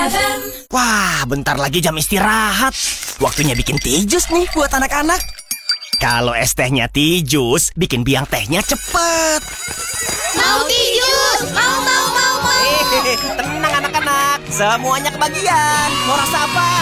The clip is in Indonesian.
FM. Wah, bentar lagi jam istirahat. Waktunya bikin tea jus nih buat anak-anak. Kalau es tehnya tea jus, bikin biang tehnya cepet. Mau tea jus? Mau. Tenang anak-anak, semuanya kebagian. Mau rasa apa?